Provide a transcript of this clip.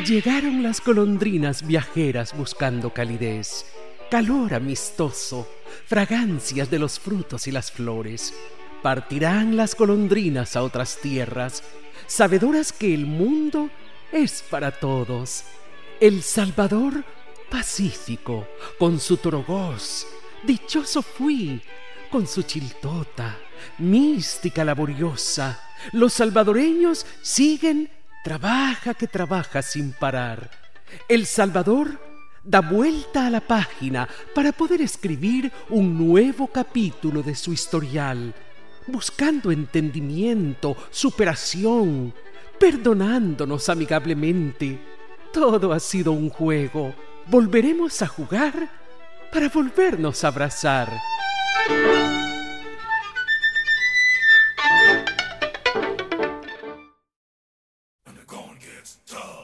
Llegaron las golondrinas viajeras buscando calidez, calor amistoso, fragancias de los frutos y las flores. Partirán las golondrinas a otras tierras, sabedoras que el mundo es para todos. El Salvador pacífico, con su torogoz, dichoso fui, con su chiltota, mística laboriosa. Los salvadoreños siguen, trabaja que trabaja sin parar. El Salvador da vuelta a la página para poder escribir un nuevo capítulo de su historial, buscando entendimiento, superación, perdonándonos amigablemente. Todo ha sido un juego. Volveremos a jugar para volvernos a abrazar. And the going gets tough.